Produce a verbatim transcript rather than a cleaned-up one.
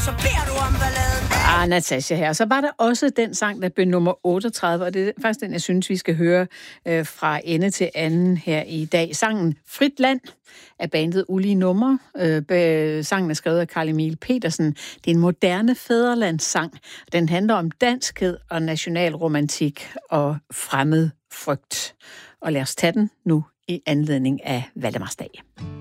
så beder du om balladen. Ah, Natasha her. Så var der også den sang, der blev nummer otteogtredive, og det er faktisk den, jeg synes, vi skal høre øh, fra ende til anden her i dag. Sangen Frit Land af bandet Ulige Numre. Øh, sangen er skrevet af Carl Emil Petersen. Det er en moderne fædrelandssang. Den handler om danskhed og nationalromantik og fremmed frygt. Og lad os tage den nu i anledning af Valdemarsdag.